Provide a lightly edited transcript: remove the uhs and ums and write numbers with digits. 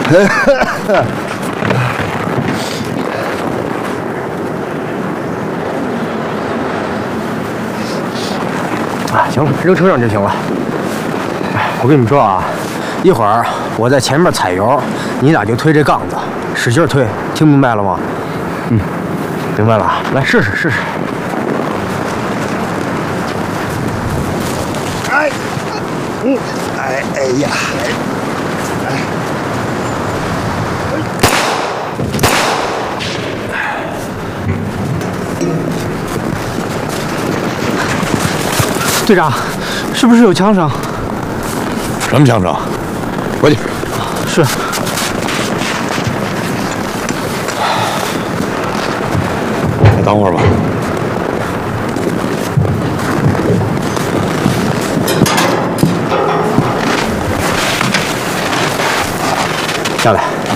啊，行了，扔车上就行了。我跟你们说啊，一会儿我在前面踩油，你俩就推这杠子，使劲推，听明白了吗？嗯，明白了。来试试试试。哎，哎呀，队长，是不是有枪声？ 什么枪声？回去。 是。 再等会儿吧。 下来。